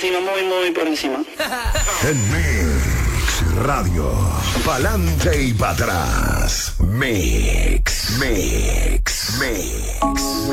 encima, muy por encima. En Mix Radio, pa'lante y para atrás. Mix.